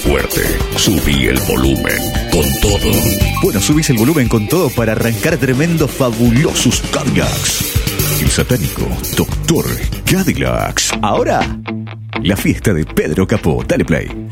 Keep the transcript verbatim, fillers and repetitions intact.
fuerte. Subí el volumen con todo. Bueno, subís el volumen con todo para arrancar tremendos, fabulosos Cadillacs. El satánico Doctor Cadillacs. Ahora, la fiesta de Pedro Capó. Dale play.